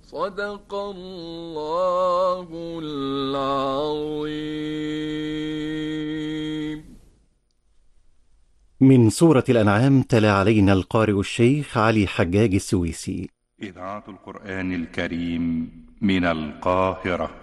صدق الله العظيم. من سورة الأنعام تلا علينا القارئ الشيخ علي حجاج السويسي. إذاعة القرآن الكريم من القاهرة.